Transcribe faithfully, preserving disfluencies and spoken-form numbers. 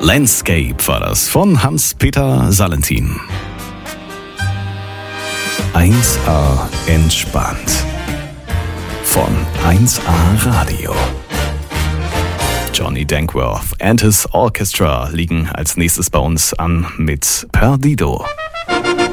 Landscape war das von Hans-Peter Salentin. eins A entspannt. Von eins A Radio. Johnny Dankworth and his Orchestra liegen als nächstes bei uns an mit Perdido.